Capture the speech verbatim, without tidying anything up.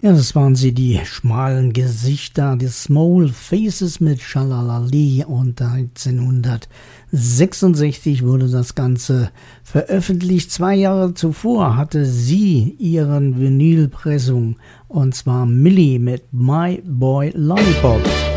Ja, das waren sie, die schmalen Gesichter, die Small Faces mit Shalalali, und neunzehnhundertsechsundsechzig wurde das Ganze veröffentlicht. Zwei Jahre zuvor hatte sie ihren Vinylpressung, und zwar Millie mit My Boy Lollipop.